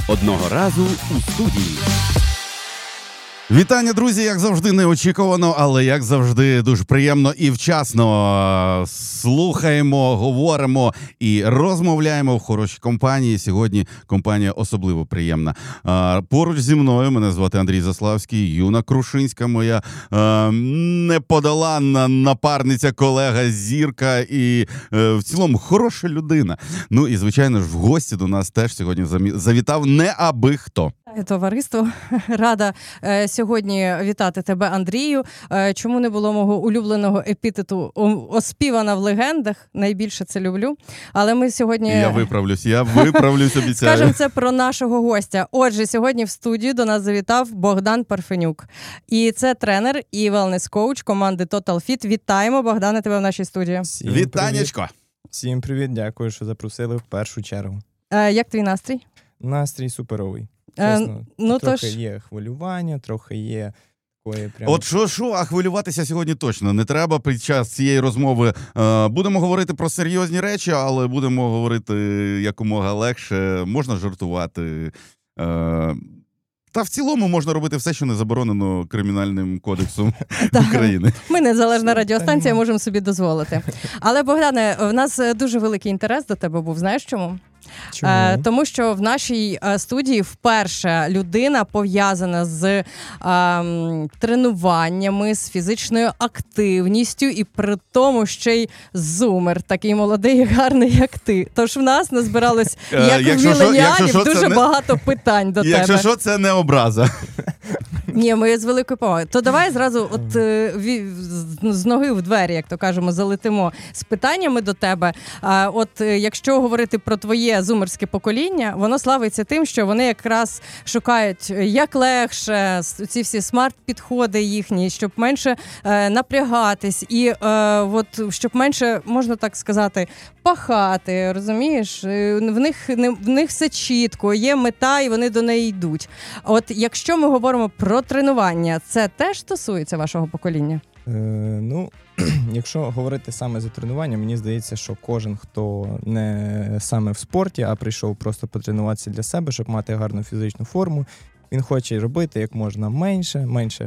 Одного разу у студії. Вітання, друзі, як завжди неочікувано, але як завжди дуже приємно і вчасно слухаємо, говоримо і розмовляємо в хорошій компанії. Сьогодні компанія особливо приємна. Поруч зі мною, мене звати Андрій Заславський, Юна Крушинська, моя неподоланна напарниця, колега, зірка і в цілому хороша людина. Ну і, звичайно ж, в гості до нас теж сьогодні завітав не аби хто. Товариство, рада сьогодні вітати тебе, Андрію. Чому не було мого улюбленого епітету «оспівана в легендах», найбільше це люблю. Але ми сьогодні... Я виправлюсь, обіцяю. Скажемо це про нашого гостя. Отже, сьогодні в студію до нас завітав Богдан Парфенюк. І це тренер і велнес-коуч команди Total Fit. Вітаємо, Богдане, тебе в нашій студії. Вітанечко! Всім привіт, дякую, що запросили в першу чергу. Як твій настрій? Настрій суперовий. Чесно, ну, трохи є хвилювання, трохи є такої прямо... От що, а хвилюватися сьогодні точно не треба. Під час цієї розмови будемо говорити про серйозні речі, але будемо говорити якомога легше, можна жартувати. Та в цілому можна робити все, що не заборонено Кримінальним кодексом України. Ми незалежна радіостанція, можемо собі дозволити. Але, Богдане, в нас дуже великий інтерес до тебе був. Знаєш чому? Чому? Тому що в нашій студії вперше людина пов'язана з тренуваннями, з фізичною активністю і при тому ще й зумер, такий молодий і гарний, як ти. Тож в нас назбиралось, як у міленіалів, дуже багато питань до тебе. Якщо що, це не образа. Ні, ми з великою повагою. То давай зразу з ноги в двері, як то кажемо, залетимо з питаннями до тебе. Якщо говорити про твоє зумерське покоління, воно славиться тим, що вони якраз шукають як легше, ці всі смарт-підходи їхні, щоб менше напрягатись і щоб менше, можна так сказати, пахати, розумієш? В них все чітко, є мета і вони до неї йдуть. От якщо ми говоримо про тренування, це теж стосується вашого покоління? Якщо говорити саме за тренування, мені здається, що кожен, хто не саме в спорті, а прийшов просто потренуватися для себе, щоб мати гарну фізичну форму, він хоче робити як можна менше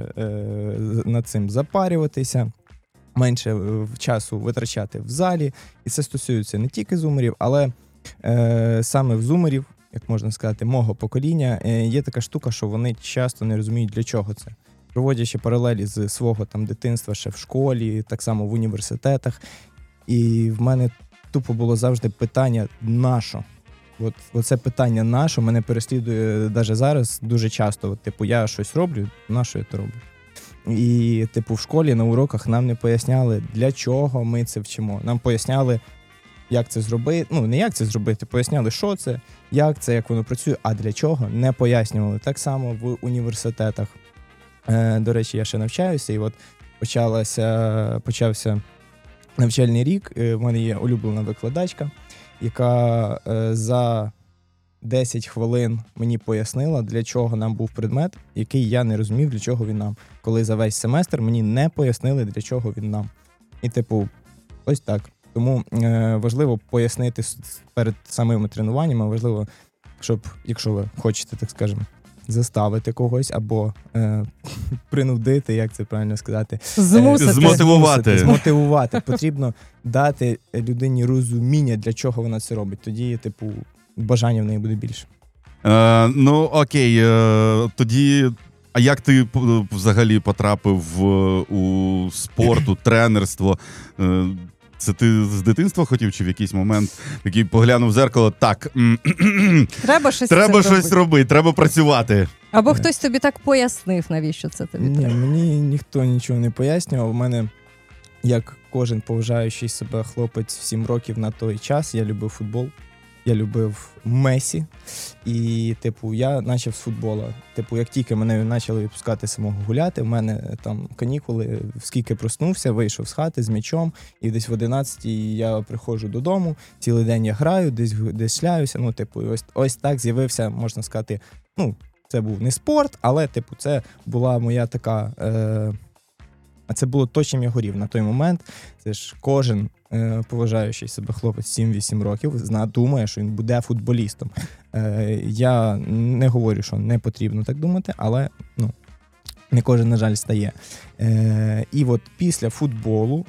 над цим запарюватися, менше часу витрачати в залі. І це стосується не тільки зумерів, але саме в зумерів, як можна сказати, мого покоління, є така штука, що вони часто не розуміють, для чого це. Проводячи паралелі з свого дитинства ще в школі, так само в університетах. І в мене тупо було завжди питання «нащо?». Оце питання «нащо?» мене переслідує навіть зараз дуже часто. Я щось роблю, нащо я це роблю? І в школі на уроках нам не поясняли, для чого ми це вчимо. Нам поясняли, як це зробити, не як це зробити, поясняли, що це, як воно працює, а для чого не пояснювали. Так само в університетах. До речі, я ще навчаюся, і почався навчальний рік. В мене є улюблена викладачка, яка за 10 хвилин мені пояснила, для чого нам був предмет, який я не розумів, для чого він нам. Коли за весь семестр мені не пояснили, для чого він нам. І ось так. Тому важливо пояснити перед самими тренуваннями, важливо, щоб, якщо ви хочете, так скажемо, заставити когось або принудити, як це правильно сказати? Змотивувати. Потрібно дати людині розуміння, для чого вона це робить. Тоді, бажання в неї буде більше. Окей. Тоді, а як ти взагалі потрапив у спорт, у тренерство? Це ти з дитинства хотів, чи в якийсь момент такий поглянув в дзеркало, так, треба щось робити, треба працювати. Або хтось тобі так пояснив, навіщо це тобі треба? Ні, мені ніхто нічого не пояснював. У мене, як кожен поважаючий себе хлопець в 7 років на той час, я любив футбол. Я любив Месі, і, я почав з футболу. Як тільки мене почали відпускати самого гуляти, в мене там канікули, скільки проснувся, вийшов з хати з м'ячом, і десь в 11-й я приходжу додому, цілий день я граю, десь шляюся, ось так з'явився, можна сказати, це був не спорт, але, це була моя така А це було то, чим я горів на той момент. Це ж кожен поважаючий себе хлопець 7-8 років думає, що він буде футболістом. Я не говорю, що не потрібно так думати, але не кожен, на жаль, стає. І от після футболу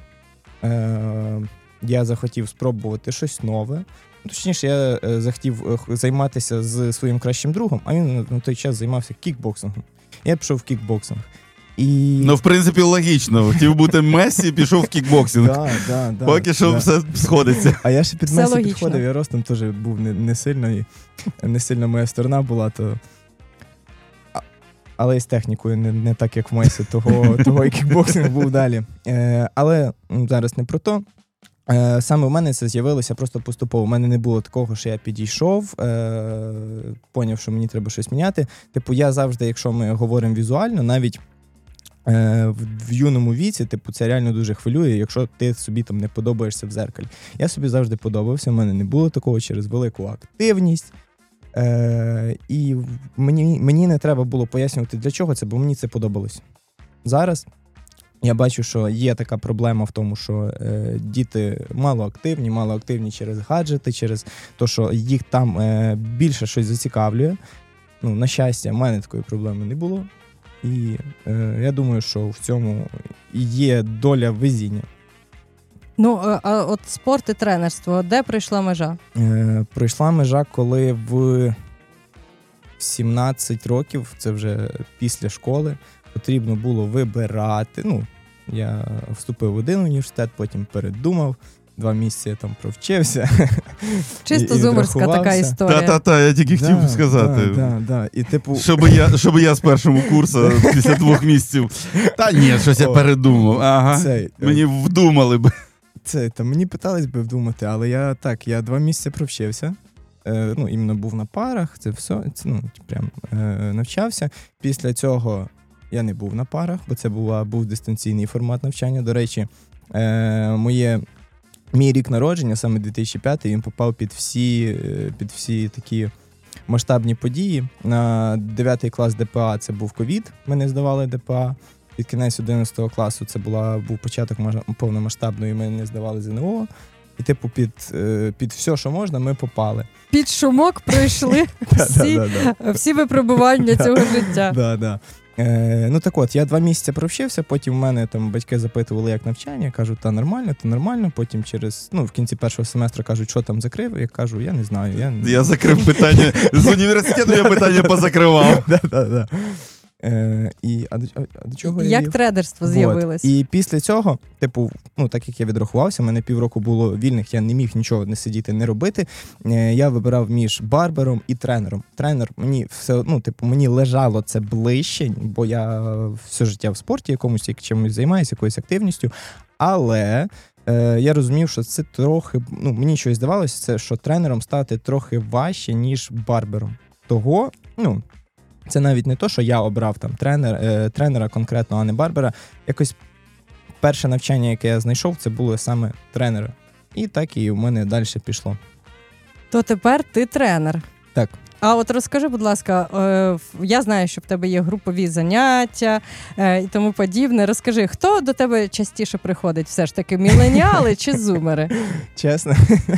я захотів спробувати щось нове. Точніше, я захотів займатися з своїм кращим другом, а він на той час займався кікбоксингом. Я пішов в кікбоксинг. В принципі, логічно. Хотів бути Мессі, пішов в кікбоксинг. Поки що все сходиться. А я ще під Мессі підходив, я ростом теж був не сильно, і не сильно моя сторона була, то... Але і з технікою не так, як в Месі, того і кікбоксинг був далі. Але зараз не про то. Саме в мене це з'явилося просто поступово. У мене не було такого, що я підійшов, поняв, що мені треба щось міняти. Типу, я завжди, якщо ми говоримо візуально, навіть в юному віці, типу, це реально дуже хвилює, якщо ти собі там не подобаєшся в зеркалі. Я собі завжди подобався, в мене не було такого через велику активність. І мені не треба було пояснювати, для чого це, бо мені це подобалось. Зараз я бачу, що є така проблема в тому, що діти мало активні через гаджети, через те, що їх там більше щось зацікавлює. На щастя, в мене такої проблеми не було. І я думаю, що в цьому є доля везіння. А от спорт і тренерство, де пройшла межа? Пройшла межа, коли в 17 років, це вже після школи, потрібно було вибирати. Я вступив в один університет, потім передумав, 2 місяці я там провчився. Чисто зумерська така історія. Та, я тільки хотів сказати. Да. І, типу... Щоб я з першого курсу після 2 місяців. Та ні, щось я передумав. Ага. Мені вдумали б. Мені питались би вдумати, але я 2 місяці провчився. Іменно був на парах, це все, прям навчався. Після цього я не був на парах, бо це був дистанційний формат навчання. До речі, мій рік народження, саме 2005, він попав під всі такі масштабні події. На 9 клас ДПА це був ковід, ми не здавали ДПА. Під кінець 11 класу це був початок повномасштабної, ми не здавали ЗНО. І типу під все, що можна, ми попали. Під шумок пройшли всі випробування цього життя. Так от, я 2 місяці провчився, потім в мене там батьки запитували, як навчання, я кажу, та нормально, потім в кінці першого семестру кажуть, що там закрив, я кажу, я не знаю. Я закрив питання, з університету я питання позакривав. До чого як тренерство з'явилось? І після цього, так як я відрахувався, в мене півроку було вільних, я не міг нічого не сидіти, не робити. Я вибирав між барбером і тренером. Тренер мені мені лежало це ближче, бо я все життя в спорті якомусь, чимось займаюся, якоюсь активністю. Але я розумів, що це трохи, мені щось здавалося, що тренером стати трохи важче, ніж барбером. Того, це навіть не то, що я обрав там тренера конкретно, а не барбера. Якось перше навчання, яке я знайшов, це було саме тренера. І так і в мене далі пішло. То тепер ти тренер. Так. А от розкажи, будь ласка, я знаю, що в тебе є групові заняття і тому подібне. Розкажи, хто до тебе частіше приходить? Все ж таки міленіали чи зумери? Чесно.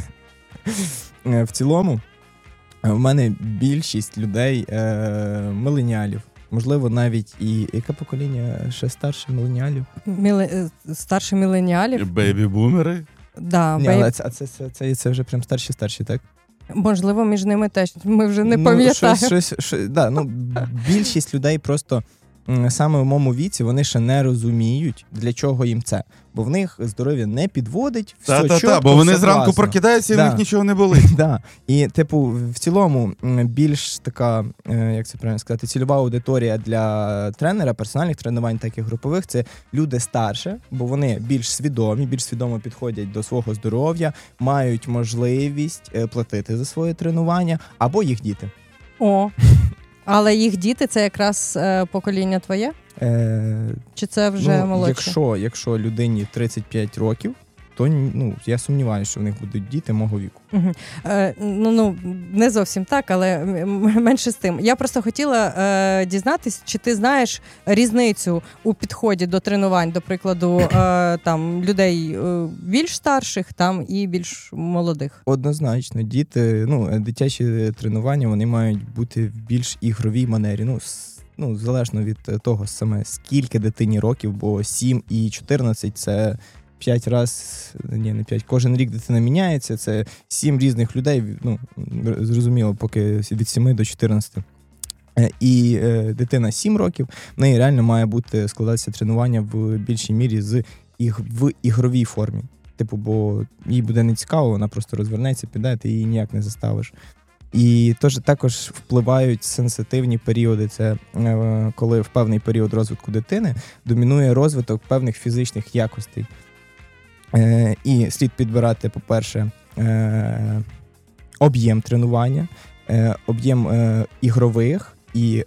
В цілому, в мене більшість людей міленіалів. Можливо, навіть і яке покоління ще старше міленіалів? Старше міленіалів? Бейбі-бумери? Да, але це вже прям старші, так? Можливо, між ними теж. Ми вже не пам'ятаємо. Більшість людей просто саме в моєму віці вони ще не розуміють, для чого їм це. Бо в них здоров'я не підводить, все чітко, бо вони все зранку класно. Прокидаються, і в них нічого не болить. І, в цілому, більш така, як це правильно сказати, цільова аудиторія для тренера, персональних тренувань, так і групових, це люди старше, бо вони більш свідомо підходять до свого здоров'я, мають можливість платити за своє тренування, або їх діти. Але їх діти – це якраз покоління твоє? Чи це вже молодше? Якщо людині 35 років, то я сумніваюся, що в них будуть діти мого віку. Угу. Не зовсім так, але менше з тим. Я просто хотіла дізнатись, чи ти знаєш різницю у підході до тренувань, до прикладу, там людей більш старших там і більш молодих? Однозначно, діти, дитячі тренування, вони мають бути в більш ігровій манері. Залежно від того саме, скільки дитині років, бо 7 і 14 – це 5 разів, не 5, кожен рік дитина міняється, це 7 різних людей, зрозуміло, поки від 7 до 14. І дитина 7 років, в неї реально має бути складатися тренування в більшій мірі в ігровій формі. Бо їй буде не цікаво, вона просто розвернеться, піде, ти її ніяк не заставиш. І також впливають сенситивні періоди. Це коли в певний період розвитку дитини домінує розвиток певних фізичних якостей. І слід підбирати, по-перше, об'єм тренування, об'єм ігрових і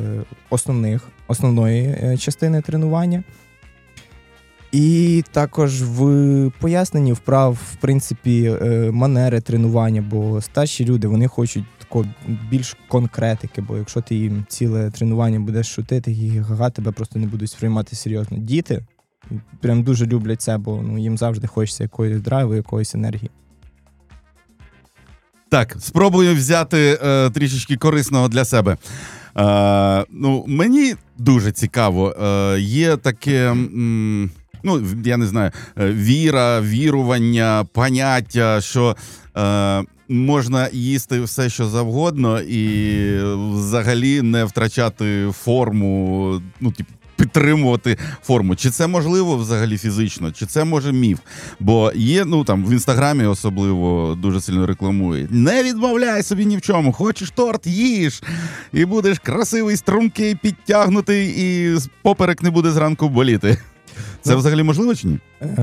основної частини тренування. І також в поясненні вправ, в принципі, манери тренування, бо старші люди, вони хочуть такого більш конкретики, бо якщо ти їм ціле тренування будеш шутити, гі-га-га, тебе просто не будуть сприймати серйозно. Діти прям дуже люблять це, бо їм завжди хочеться якоїсь драйву, якоїсь енергії. Так, спробую взяти трішечки корисного для себе. Мені дуже цікаво. Є таке... я не знаю, вірування, поняття, що можна їсти все, що завгодно і взагалі не втрачати форму, підтримувати форму. Чи це можливо взагалі фізично, чи це може міф? Бо є, в Інстаграмі особливо дуже сильно рекламують. Не відмовляй собі ні в чому. Хочеш торт – їж. І будеш красивий, стрункий, підтягнутий, і поперек не буде зранку боліти. Це взагалі можливо чи ні?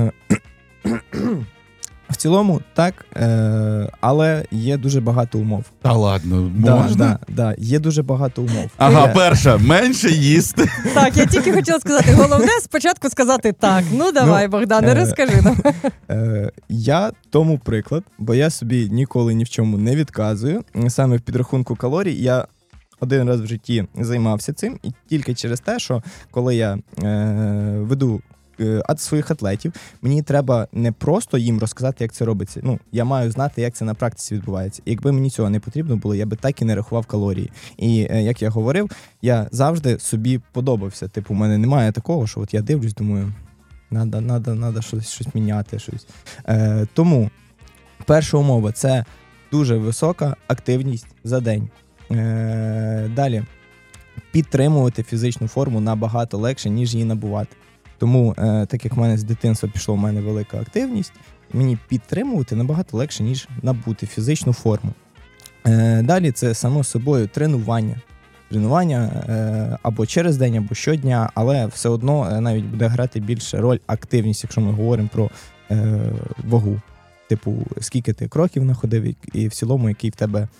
В цілому так, але є дуже багато умов. Та ладно, можна? Да, є дуже багато умов. Ага, перша, менше їсти. Так, я тільки хотіла сказати, головне спочатку сказати так. Давай, Богдане, розкажи нам. Я тому приклад, бо я собі ніколи ні в чому не відказую. Саме в підрахунку калорій я один раз в житті займався цим, і тільки через те, що коли я веду своїх атлетів, мені треба не просто їм розказати, як це робиться. Я маю знати, як це на практиці відбувається. І якби мені цього не потрібно було, я би так і не рахував калорії. І, як я говорив, я завжди собі подобався. У мене немає такого, що от я дивлюсь, думаю, надо щось міняти. Тому перша умова – це дуже висока активність за день. Далі. Підтримувати фізичну форму набагато легше, ніж її набувати. Тому, так як в мене з дитинства пішла в мене велика активність, мені підтримувати набагато легше, ніж набути фізичну форму. Далі це, само собою, тренування. Тренування або через день, або щодня, але все одно навіть буде грати більше роль активність, якщо ми говоримо про вагу. Скільки ти кроків находив і в цілому, який в тебе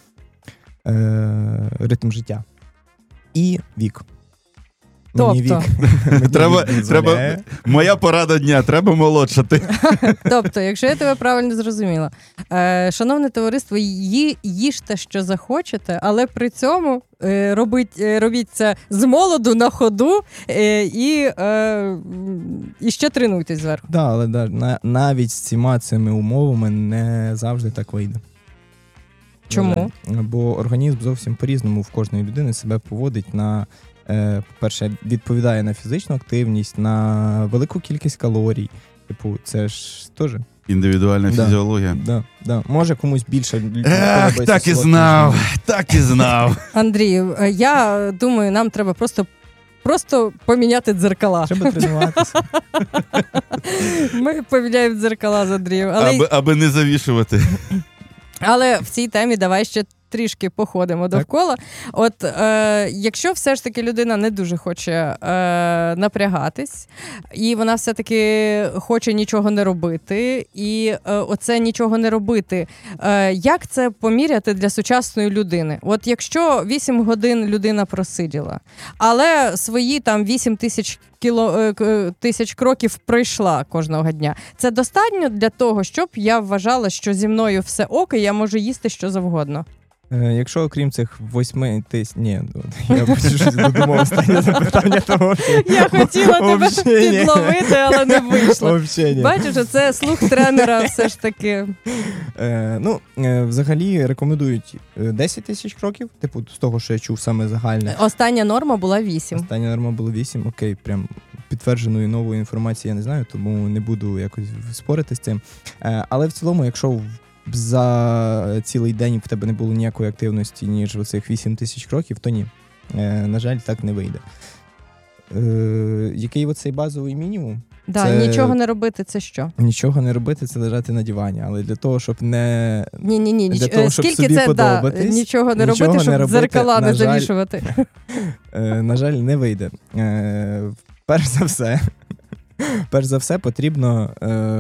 ритм життя. І вік. Тобто, треба, моя порада дня, треба молодшати. Тобто, якщо я тебе правильно зрозуміла, шановне товариство, їжте, що захочете, але при цьому робіть це з молоду, на ходу і ще тренуйтесь зверху. Так, але навіть з цими умовами не завжди так вийде. Чому? Бо організм зовсім по-різному в кожної людини себе поводить по-перше, відповідає на фізичну активність, на велику кількість калорій. Це ж теж індивідуальна фізіологія. Да. Може комусь більше подобається. Так і знав. Андрію, я думаю, нам треба просто поміняти дзеркала. Треба тренуватися. Ми поміняємо дзеркала з Андрієм. Аби не завішувати. Але в цій темі давай ще трішки походимо довкола. От якщо все ж таки людина не дуже хоче напрягатись, і вона все-таки хоче нічого не робити, і оце нічого не робити, як це поміряти для сучасної людини? От якщо 8 годин людина просиділа, але свої там 8 тисяч кроків пройшла кожного дня, це достатньо для того, щоб я вважала, що зі мною все ок, і я можу їсти що завгодно? Якщо окрім цих 8 тисяч... Ні, я щось додумав останнє запитання того. Я хотіла тебе підловити, але не вийшло. Бачиш, це слух тренера все ж таки. Взагалі рекомендують 10 тисяч кроків, типу з того, що я чув саме загальне. Остання норма була 8. Остання норма була 8, окей, прям підтвердженої нової інформації я не знаю, тому не буду якось спорити з цим. Але в цілому, якщо за цілий день в тебе не було ніякої активності, ніж оцих 8 тисяч кроків, то ні. На жаль, так не вийде. Який оцей базовий мінімум? Нічого не робити – це що? Нічого не робити – це лежати на дивані. Але для того, щоб не... Ні. Для того, щоб скільки собі це, подобатись, нічого не робити, щоб дзеркала не завішувати? На жаль, не вийде. Перш за все, потрібно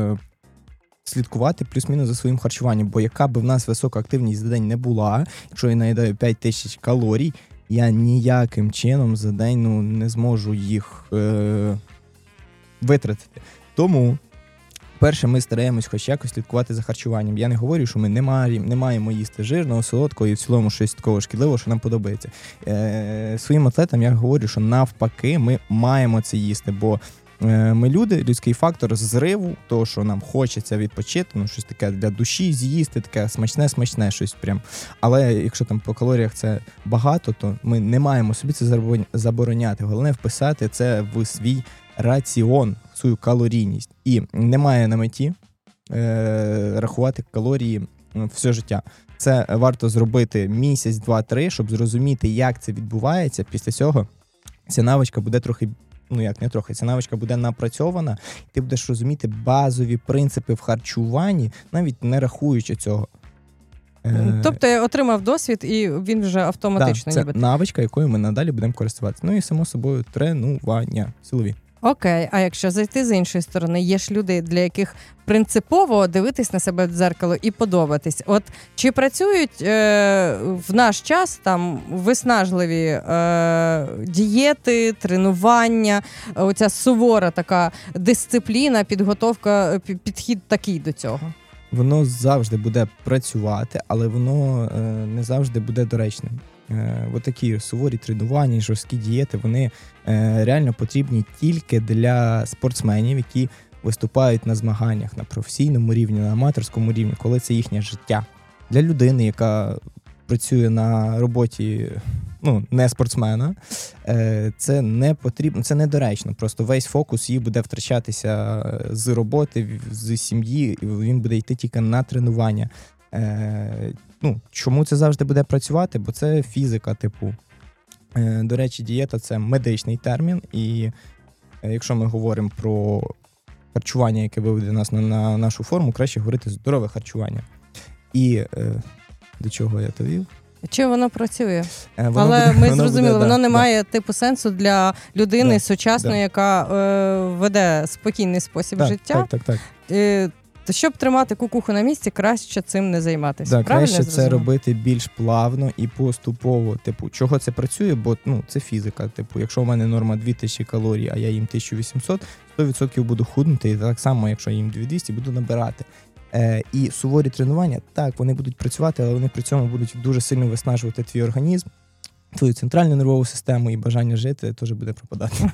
слідкувати плюс-мінус за своїм харчуванням, бо яка б в нас висока активність за день не була, якщо я наїдаю 5 тисяч калорій, я ніяким чином за день не зможу їх витратити. Тому, перше, ми стараємось хоч якось слідкувати за харчуванням. Я не говорю, що ми не маємо їсти жирного, солодкого і в цілому щось такого шкідливого, що нам подобається. Своїм атлетам я говорю, що навпаки ми маємо це їсти, бо ми люди, людський фактор зриву, того, що нам хочеться відпочити, щось таке для душі з'їсти, таке смачне, щось прям. Але якщо там по калоріях це багато, то ми не маємо собі це забороняти. Головне вписати це в свій раціон, свою калорійність. І немає на меті рахувати калорії все життя. Це варто зробити місяць, 2-3, щоб зрозуміти, як це відбувається. Після цього ця навичка буде трохи ця навичка буде напрацьована, і ти будеш розуміти базові принципи в харчуванні, навіть не рахуючи цього. Тобто я отримав досвід, і він вже автоматично. Це навичка, якою ми надалі будемо користуватися. І, само собою, тренування силові. Окей, а якщо зайти з іншої сторони, є ж люди, для яких принципово дивитись на себе в дзеркало і подобатись. От чи працюють в наш час там виснажливі дієти, тренування, оця сувора така дисципліна, підготовка, підхід такий до цього? Воно завжди буде працювати, але воно не завжди буде доречним. Такі суворі тренування, жорсткі дієти, вони реально потрібні тільки для спортсменів, які виступають на змаганнях на професійному рівні, на аматорському рівні, коли це їхнє життя. Для людини, яка працює на роботі не спортсмена, це не потрібно, це недоречно. Просто весь фокус її буде втрачатися з роботи, з сім'ї, і він буде йти тільки на тренування. Чому це завжди буде працювати? Бо це фізика, До речі, дієта – це медичний термін, і якщо ми говоримо про харчування, яке виведе нас на нашу форму, краще говорити здорове харчування. І до чого я то вів? Чи воно працює? Але ми зрозуміли, воно не має сенсу для людини сучасної, яка веде спокійний спосіб життя. Так. Щоб тримати кукуху на місці, краще цим не займатися. Краще це робити більш плавно і поступово. Чого це працює? Бо це фізика. Якщо в мене норма 2000 калорій, а я їм 1800, 100% буду худнути. І так само, якщо я їм 2200, буду набирати. І суворі тренування, так, вони будуть працювати, але вони при цьому будуть дуже сильно виснажувати твій організм, твою центральну нервову систему, і бажання жити теж буде пропадати.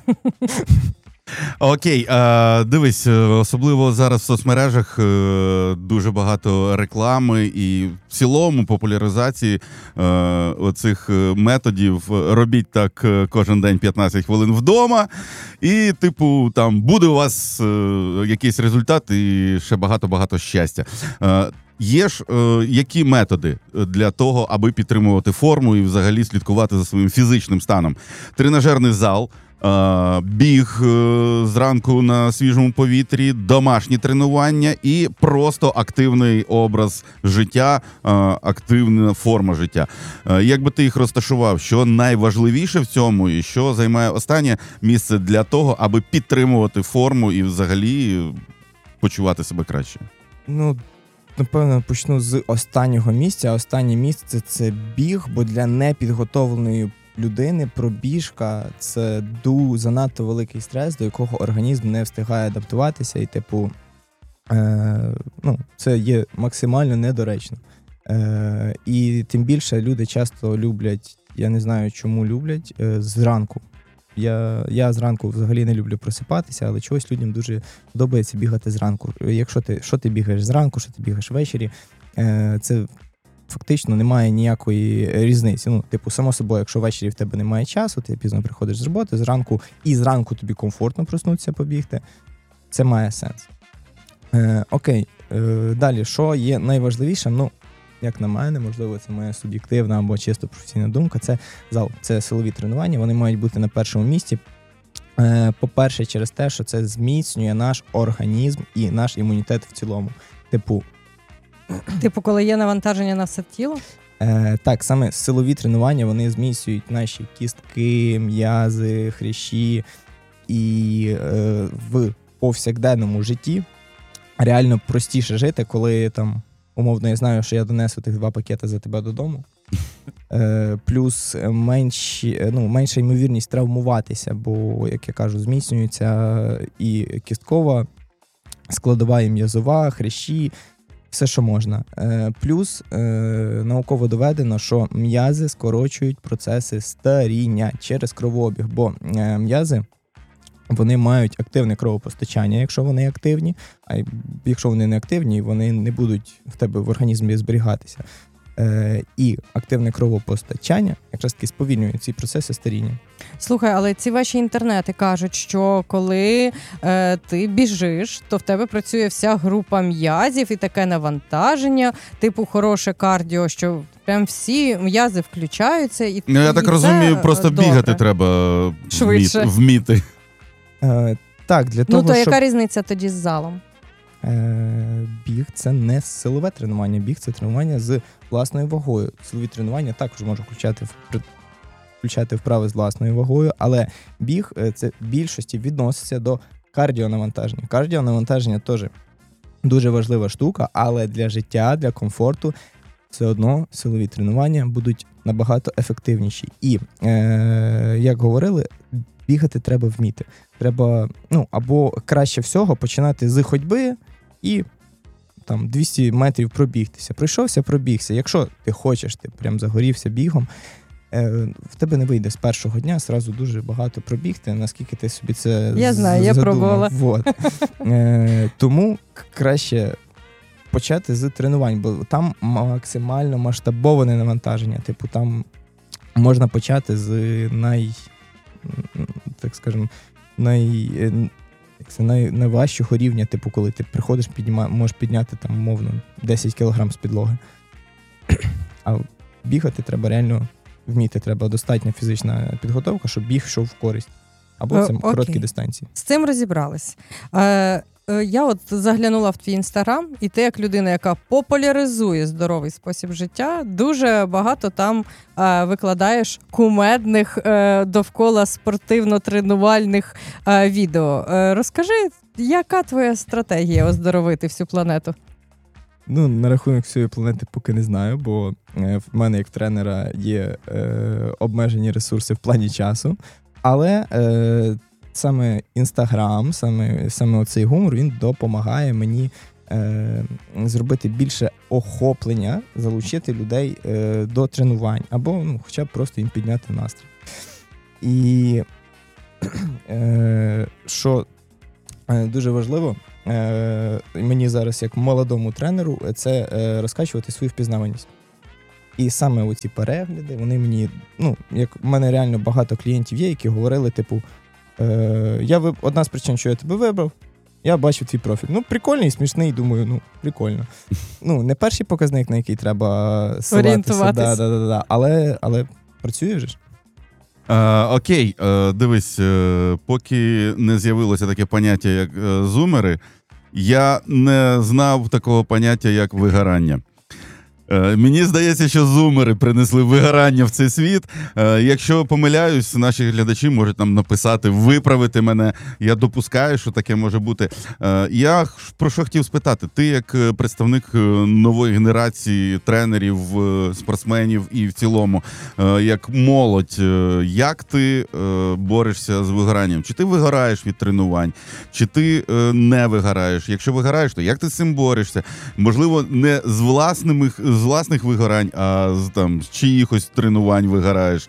Окей, дивись, особливо зараз в соцмережах дуже багато реклами і в цілому популяризації оцих методів. Робіть так кожен день 15 хвилин вдома, і там буде у вас якийсь результат і ще багато-багато щастя. Є ж які методи для того, аби підтримувати форму і взагалі слідкувати за своїм фізичним станом? Тренажерний зал, біг зранку на свіжому повітрі, домашні тренування і просто активний образ життя, активна форма життя. Як би ти їх розташував? Що найважливіше в цьому і що займає останнє місце для того, аби підтримувати форму і взагалі почувати себе краще? Ну, напевно, почну з останнього місця. Останнє місце – це біг, бо для непідготовленої людини пробіжка – це занадто великий стрес, до якого організм не встигає адаптуватися, і, це є максимально недоречно. І тим більше люди часто люблять, я не знаю, чому люблять, зранку. Я зранку взагалі не люблю просипатися, але чогось людям дуже подобається бігати зранку. Що ти бігаєш зранку, що ти бігаєш ввечері, це фактично немає ніякої різниці. Само собою, якщо ввечері в тебе немає часу, ти пізно приходиш з роботи, зранку тобі комфортно проснутися, побігти, це має сенс. Окей, далі, що є найважливішим? Як на мене, можливо, це моя суб'єктивна або чисто професійна думка, це зал, це силові тренування, вони мають бути на першому місці. По-перше, через те, що це зміцнює наш організм і наш імунітет в цілому. Коли є навантаження на все тіло? Так, саме силові тренування, вони зміцнюють наші кістки, м'язи, хрящі, і в повсякденному житті реально простіше жити, коли умовно, я знаю, що я донесу тих 2 пакети за тебе додому. Плюс менша ймовірність травмуватися, бо, як я кажу, зміцнюється і кісткова складова, і м'язова, хрящі, все, що можна. Плюс науково доведено, що м'язи скорочують процеси старіння через кровообіг, бо м'язи, вони мають активне кровопостачання, якщо вони активні, а якщо вони не активні, вони не будуть в тебе в організмі зберігатися. І активне кровопостачання якраз таки сповільнює ці процеси старіння. Слухай, але ці ваші інтернети кажуть, що коли ти біжиш, то в тебе працює вся група м'язів і таке навантаження, хороше кардіо, що прям всі м'язи включаються. Я так розумію, просто добре. Бігати треба вміти. Так, для того, то яка різниця тоді з залом? Біг – це не силове тренування, біг – це тренування з власною вагою. Силові тренування також можуть включати вправи з власною вагою, але біг – це в більшості відноситься до кардіонавантаження. Кардіонавантаження теж дуже важлива штука, але для життя, для комфорту все одно силові тренування будуть набагато ефективніші. І, як говорили, бігати треба вміти. Треба, або краще всього починати з ходьби і 200 метрів пробігтися. Пройшовся, пробігся. Якщо ти хочеш, ти прям загорівся бігом, в тебе не вийде з першого дня зразу дуже багато пробігти, наскільки ти собі це я знаю, я пробувала. Тому краще почати з тренувань, бо там максимально масштабоване навантаження. Там можна почати з найважчого рівня, коли ти приходиш, можеш підняти умовно 10 кг з підлоги. А бігати треба реально вміти, треба достатня фізична підготовка, щоб біг йшов в користь. Або це короткі дистанції. З цим розібрались. Я заглянула в твій інстаграм, і ти, як людина, яка популяризує здоровий спосіб життя, дуже багато там викладаєш кумедних довкола спортивно-тренувальних відео. Розкажи, яка твоя стратегія оздоровити всю планету? На рахунок всієї планети поки не знаю, бо в мене, як в тренера, є обмежені ресурси в плані часу. Але саме Інстаграм, саме оцей гумор, він допомагає мені зробити більше охоплення, залучити людей до тренувань, або хоча б просто їм підняти настрій. І що дуже важливо, мені зараз як молодому тренеру, це розкачувати свою впізнаваність. І саме оці перегляди, вони мені, як в мене реально багато клієнтів є, які говорили, одна з причин, що я тебе вибрав, Я бачив твій профіль. Ну, прикольний, смішний, думаю, ну, прикольно. Ну, не перший показник, на який треба орієнтуватися. Да. Але працює вже ж. Окей, дивись, поки не з'явилося таке поняття, як зумери, я не знав такого поняття, як вигорання. Мені здається, що зумери принесли вигорання в цей світ. Якщо помиляюсь, наші глядачі можуть нам написати, виправити мене. Я допускаю, що таке може бути. Я про що хотів спитати? Ти як представник нової генерації тренерів, спортсменів і в цілому, як молодь, як ти борешся з вигоранням? Чи ти вигораєш від тренувань? Чи ти не вигораєш? Якщо вигораєш, то як ти з цим борешся? Можливо, не з власних вигорань, а з чиїхось тренувань вигораєш.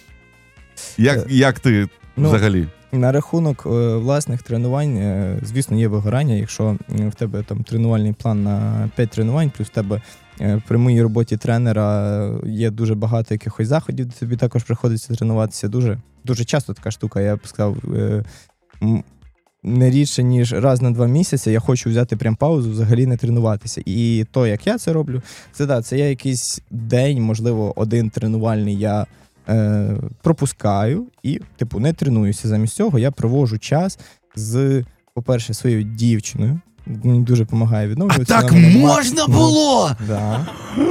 Як ти взагалі? На рахунок власних тренувань, звісно, є вигорання. Якщо в тебе там тренувальний план на 5 тренувань, плюс в тебе при моїй роботі тренера є дуже багато якихось заходів, де тобі також приходиться тренуватися. Дуже, дуже часто така штука, я б сказав, не рідше, ніж раз на 2 місяці я хочу взяти прям паузу, взагалі не тренуватися. І то, як я це роблю, це я якийсь день, можливо, один тренувальний я пропускаю і, не тренуюся. Замість цього я проводжу час з, по-перше, своєю дівчиною. Мені дуже допомагає відновлюватися. А так можна було? Да.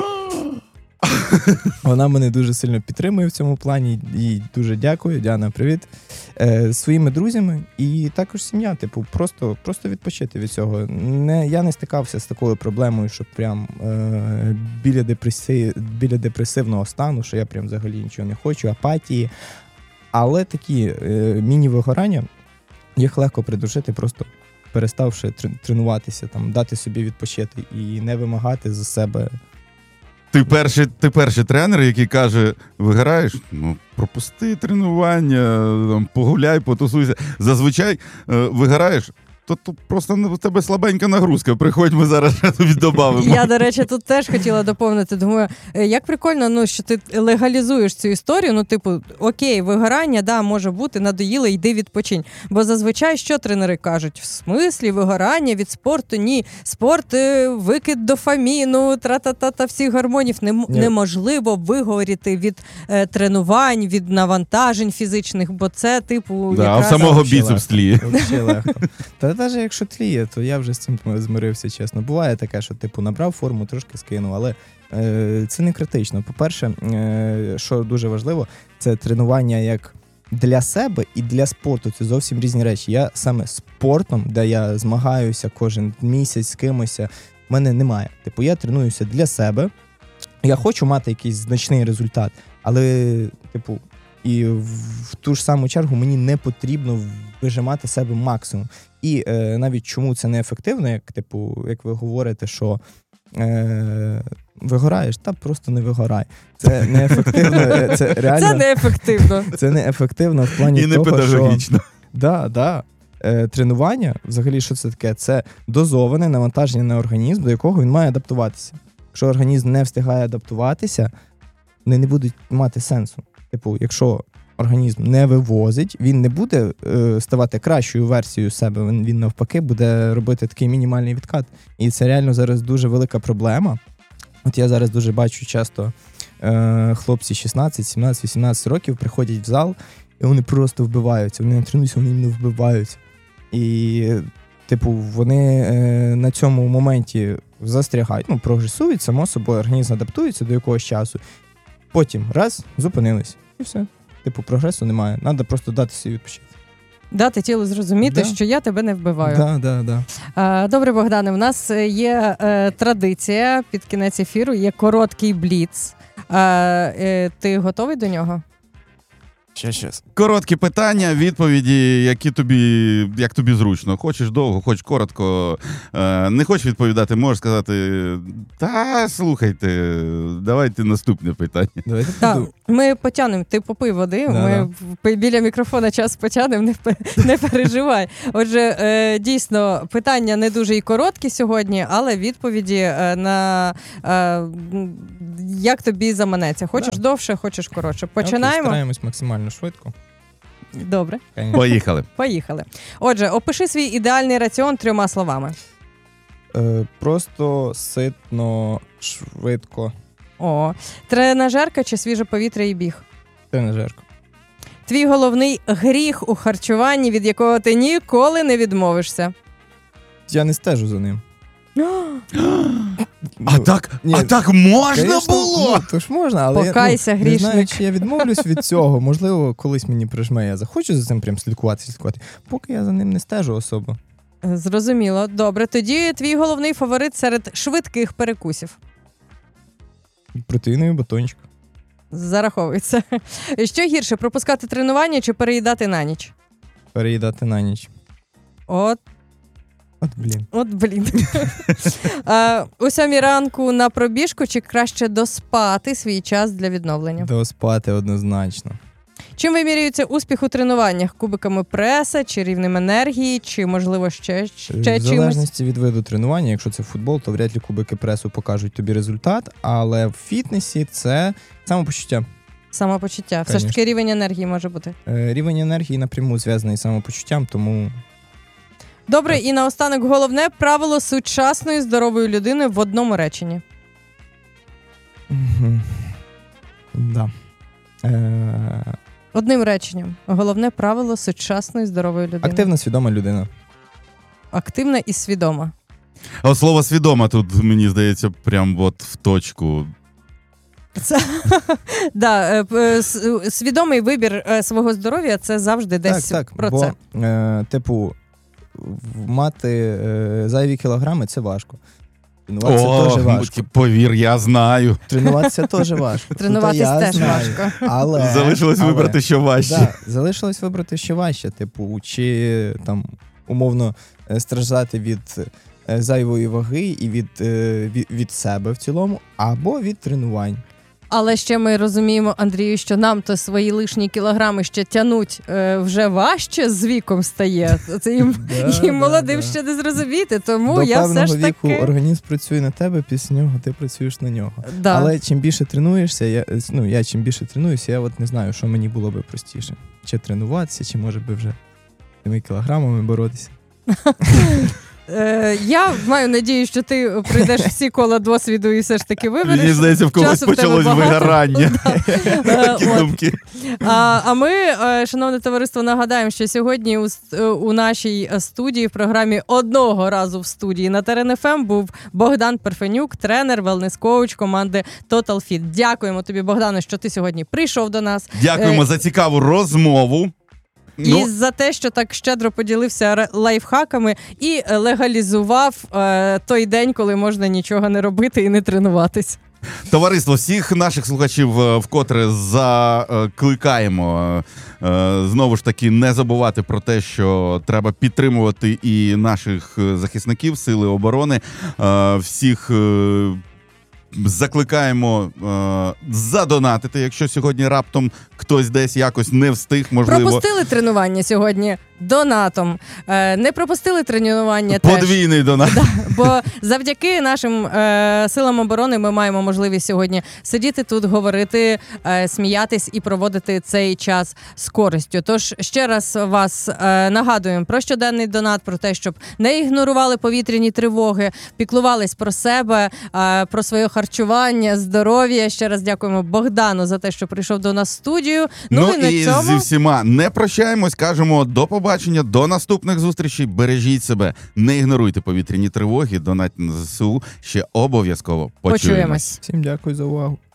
Вона мене дуже сильно підтримує в цьому плані. Їй дуже дякую. Діана, привіт. Своїми друзями і також сім'я. Просто відпочити від цього. Я не стикався з такою проблемою, що прям біля депресивного стану, що я прям взагалі нічого не хочу, апатії. Але такі міні-вигорання, їх легко придушити, просто переставши тренуватися, дати собі відпочити і не вимагати з себе. Ти перший тренер, який каже, вигораєш? Ну, пропусти тренування, погуляй, потусуйся. Зазвичай вигораєш, то просто в тебе слабенька нагрузка. Приходь, ми зараз тобі додамо. Я, до речі, тут теж хотіла доповнити. Думаю, як прикольно, що ти легалізуєш цю історію. Окей, вигорання, да, може бути, надоїло, йди відпочинь. Бо зазвичай, що тренери кажуть? В смислі, вигорання від спорту? Ні. Спорт, викид дофаміну, тра-та-та-та, всіх гормонів. Неможливо вигоріти від тренувань, від навантажень фізичних, бо це, якраз... А самого біцепс тліє. Взагалі легко. Та навіть якщо тліє, то я вже з цим змирився, чесно. Буває таке, що набрав форму, трошки скинув, але це не критично. По-перше, що дуже важливо, це тренування як для себе і для спорту. Це зовсім різні речі. Я саме спортом, де я змагаюся кожен місяць з кимось, в мене немає. Я тренуюся для себе, я хочу мати якийсь значний результат, але, і в ту ж саму чергу мені не потрібно вижимати себе максимум. І навіть чому це неефективно, як ви говорите, що вигораєш, та просто не вигорай. Це неефективно. Це реально. Це неефективно. Це неефективно в плані і того, що... І не педагогічно. Да. Тренування, взагалі, що це таке? Це дозоване навантаження на організм, до якого він має адаптуватися. Якщо організм не встигає адаптуватися, вони не будуть мати сенсу. Якщо організм не вивозить, він не буде ставати кращою версією себе, він навпаки буде робити такий мінімальний відкат. І це реально зараз дуже велика проблема. От я зараз дуже бачу часто хлопці 16, 17, 18 років приходять в зал, і вони просто вбиваються. Вони не тренуються, вони іменно вбиваються. І, вони на цьому моменті застрягають, прогресують, само собою, організм адаптується до якогось часу. Потім раз, зупинились. І все. Прогресу немає. Треба просто дати собі відпочити. Дати тілу зрозуміти, що я тебе не вбиваю. Да. Добре, Богдане, в нас є традиція під кінець ефіру, є короткий бліц. Ти готовий до нього? Щас. Короткі питання, відповіді, як тобі зручно. Хочеш довго, хочеш коротко. Не хочеш відповідати, можеш сказати, та слухайте, давайте наступне питання. Так, ми потягнемо, ти попий води, ми біля мікрофона час потягнемо, не переживай. Отже, дійсно, питання не дуже і короткі сьогодні, але відповіді на як тобі заманеться. Хочеш довше, хочеш коротше. Починаємо? Стараємось максимально швидко. Добре, Конечно. Поїхали. поїхали. Отже, опиши свій ідеальний раціон 3 словами. Просто ситно, швидко, О, тренажерка чи свіже повітря і біг? тренажерка. Твій головний гріх у харчуванні, від якого ти ніколи не відмовишся. Я не стежу за ним. А так можна Конечно, було? Ну, то ж можна, але Покайся, я не знаю, грішник. чи я відмовлюсь від цього. Можливо, колись мені прижме, я захочу за цим прям слідкувати. Поки я за ним не стежу особо. Зрозуміло. Добре, тоді твій головний фаворит серед швидких перекусів. Протеїновий батончик. Зараховується. Що гірше, пропускати тренування чи переїдати на ніч? Переїдати на ніч. От, Блін. О 7 ранку на пробіжку чи краще доспати свій час для відновлення? Доспати однозначно. Чим вимірюється успіх у тренуваннях? Кубиками преса, чи рівнем енергії, чи, можливо, ще В чимось? залежності від виду тренування, якщо це футбол, то вряд ли кубики пресу покажуть тобі результат, але в фітнесі це самопочуття. Самопочуття. Все ж таки рівень енергії може бути. Рівень енергії напряму зв'язаний з самопочуттям, тому Добре, і наостанок головне правило сучасної здорової людини в одному реченні. да. Одним реченням. Головне правило сучасної здорової людини. Активна, свідома людина. Активна і свідома. А слово свідома тут, мені здається, прям от в точку. Це, свідомий вибір свого здоров'я – це завжди десь про бо, це. Мати зайві кілограми – це важко. Тренуватися теж важко. Повір, я знаю. Тренуватися теж важко. Тренуватися теж важко. Залишилось вибрати, що важче. Да, залишилось вибрати, що важче. Чи там умовно страждати від зайвої ваги і від себе в цілому, або від тренувань. Але ще ми розуміємо, Андрію, що нам то свої лишні кілограми ще тянуть вже важче з віком стає. Це їм молодим ще не зрозуміти, тому до я все ж таки... До певного віку організм працює на тебе, після нього ти працюєш на нього. Да. Але чим більше тренуєшся, я чим більше тренуюся, я от не знаю, що мені було би простіше. Чи тренуватися, чи може би вже тими кілограмами боротися. Я маю надію, що ти пройдеш всі кола досвіду і все ж таки вибереш. Мені здається, в когось почалось вигорання. Такі думки. А ми, шановне товариство, нагадаємо, що сьогодні у нашій студії, в програмі «Одного разу в студії» на Терен ФМ був Богдан Парфенюк, тренер, велнес-коуч команди Total Fit. Дякуємо тобі, Богдане, що ти сьогодні прийшов до нас. Дякуємо за цікаву розмову. І за те, що так щедро поділився лайфхаками і легалізував той день, коли можна нічого не робити і не тренуватись. Товариство, всіх наших слухачів вкотре закликаємо знову ж таки не забувати про те, що треба підтримувати і наших захисників, Сили оборони, всіх закликаємо задонатити, якщо сьогодні раптом хтось десь якось не встиг, можливо. Пропустили тренування сьогодні донатом. Не пропустили тренування теж. Подвійний донат. Да, бо завдяки нашим силам оборони ми маємо можливість сьогодні сидіти тут, говорити, сміятись і проводити цей час з користю. Тож ще раз вас нагадуємо про щоденний донат, про те, щоб не ігнорували повітряні тривоги, піклувались про себе, про своє харчування, здоров'я. Ще раз дякуємо Богдану за те, що прийшов до нас в студію. Ну і на і цьому... зі всіма не прощаємось, кажемо до побачення, до наступних зустрічей. Бережіть себе, не ігноруйте повітряні тривоги, донатьте на ЗСУ. Ще обов'язково почуємось. Всім дякую за увагу.